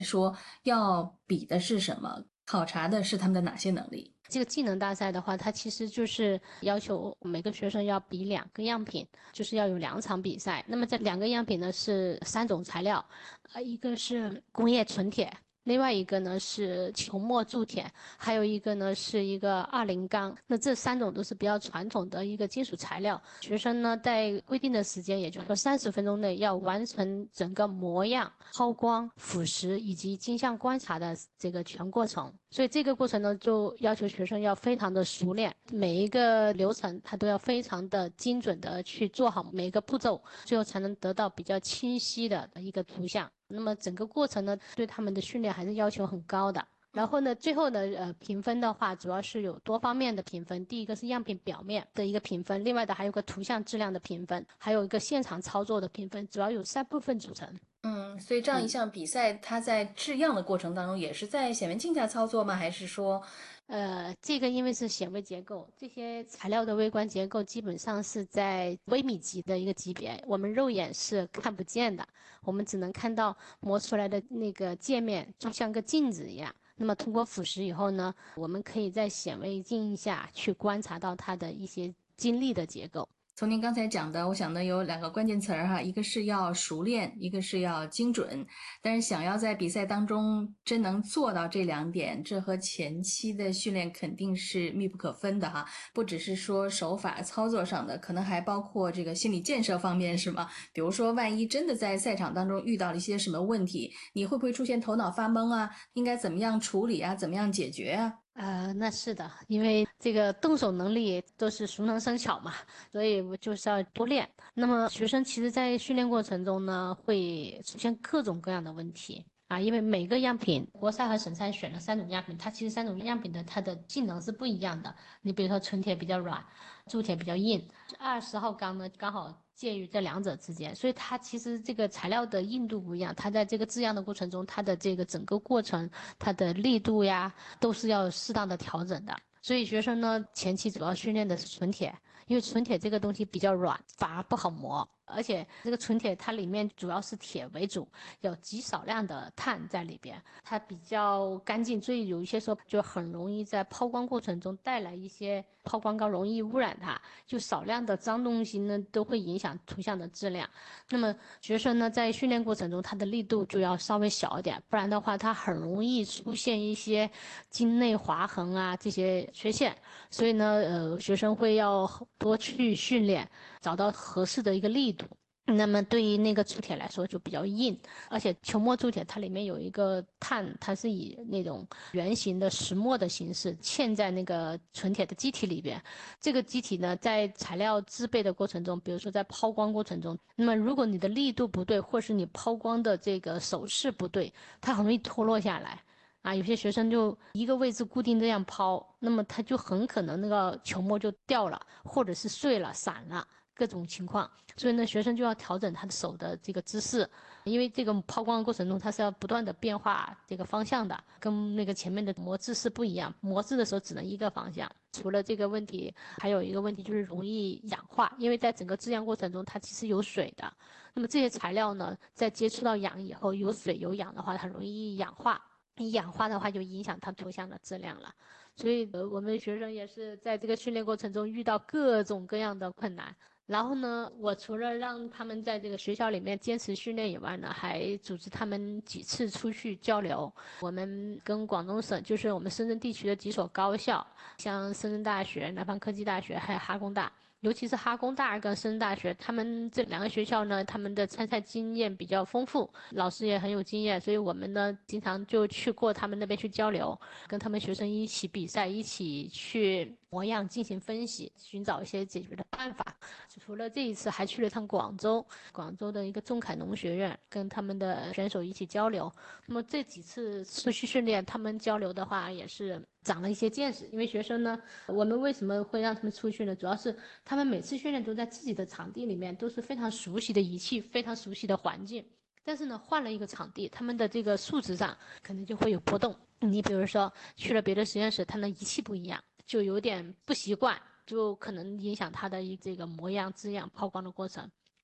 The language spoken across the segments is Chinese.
说要比的是什么？考察的是他们的哪些能力？ 这个技能大赛的话，它其实就是要求每个学生要比2个样品，就是要有2场比赛。那么这2个样品呢是3种材料，一个是工业纯铁，另外一个呢是球磨铸铁，还有一个呢是一个20钢。那这3种都是比较传统的一个金属材料。学生呢在规定的时间，也就是说30分钟内要完成整个模样、抛光、腐蚀以及金相观察的这个全过程。所以这个过程呢，就要求学生要非常的熟练，每一个流程他都要非常的精准的去做好每一个步骤，最后才能得到比较清晰的一个图像。那么整个过程呢，对他们的训练还是要求很高的。然后呢，最后呢，评分的话，主要是有多方面的评分。第一个是样品表面的一个评分，另外的还有个图像质量的评分，还有一个现场操作的评分，主要有3部分组成。 所以这样一项比赛，它在制样的过程当中，也是在显微镜下操作吗？还是说， 这个因为是显微结构，这些材料的微观结构基本上是在微米级的一个级别，我们肉眼是看不见的，我们只能看到磨出来的那个界面，就像个镜子一样。那么通过腐蚀以后呢，我们可以在显微镜下去观察到它的一些晶粒的结构。 从您刚才讲的，我想呢有两个关键词儿哈，一个是要熟练，一个是要精准。但是想要在比赛当中真能做到这两点，这和前期的训练肯定是密不可分的哈。不只是说手法操作上的，可能还包括这个心理建设方面，是吗？比如说，万一真的在赛场当中遇到了一些什么问题，你会不会出现头脑发懵啊？应该怎么样处理啊？怎么样解决啊？ 那是的，因为这个动手能力都是熟能生巧嘛，所以我就是要多练。那么学生其实，在训练过程中呢，会出现各种各样的问题啊，因为每个样品，国赛和省赛选了3种样品，它其实3种样品的它的性能是不一样的。你比如说纯铁比较软，铸铁比较硬，20号钢呢刚好介于这两者之间，所以它其实这个材料的硬度不一样，它在这个制样的过程中，它的这个整个过程，它的力度呀，都是要适当的调整的。所以学生呢，前期主要训练的是纯铁，因为纯铁这个东西比较软，反而不好磨。而且这个纯铁它里面主要是铁为主，有极少量的碳在里边，它比较干净，所以有一些时候就很容易在抛光过程中带来一些抛光膏容易污染它，就少量的脏东西呢都会影响图像的质量。那么学生呢在训练过程中，它的力度就要稍微小一点，不然的话它很容易出现一些筋内划痕啊这些缺陷。所以呢，学生会要多去训练，找到合适的一个力度。那么对于那个铸铁来说就比较硬，而且球磨铸铁它里面有一个碳，它是以那种圆形的石墨的形式嵌在那个纯铁的基体里边。这个基体呢，在材料制备的过程中，比如说在抛光过程中，那么如果你的力度不对，或是你抛光的这个手势不对，它很容易脱落下来。啊，有些学生就一个位置固定这样抛，那么他就很可能那个球沫就掉了，或者是碎了、散了，各种情况。所以呢，学生就要调整他的手的这个姿势，因为这个抛光的过程中，它是要不断的变化这个方向的，跟那个前面的磨制是不一样。磨制的时候只能一个方向。除了这个问题，还有一个问题就是容易氧化，因为在整个制样过程中，它其实有水的。那么这些材料呢，在接触到氧以后，有水有氧的话，它容易氧化。一氧化的话，就影响它图像的质量了。所以，我们学生也是在这个训练过程中遇到各种各样的困难。然后呢，我除了让他们在这个学校里面坚持训练以外呢，还组织他们几次出去交流。我们跟广东省，就是我们深圳地区的几所高校，像深圳大学、南方科技大学，还有哈工大。尤其是哈工大跟深圳大学，他们这两个学校呢，他们的参赛经验比较丰富，老师也很有经验，所以我们呢经常就去过他们那边去交流，跟他们学生一起比赛，一起去模样进行分析，寻找一些解决的办法。除了这一次，还去了趟广州，广州的一个仲恺农学院，跟他们的选手一起交流。那么这几次出去训练，他们交流的话也是长了一些见识。因为学生呢，我们为什么会让他们出去呢？主要是他们每次训练都在自己的场地里面，都是非常熟悉的仪器，非常熟悉的环境。但是呢，换了一个场地，他们的这个素质上可能就会有波动。你比如说去了别的实验室，他的仪器不一样，就有点不习惯，就可能影响他的这个模样、字样、抛光的过程。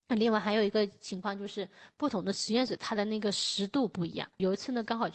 那另外还有一个情况就是，不同的实验室它的那个湿度不一样。有一次呢，刚好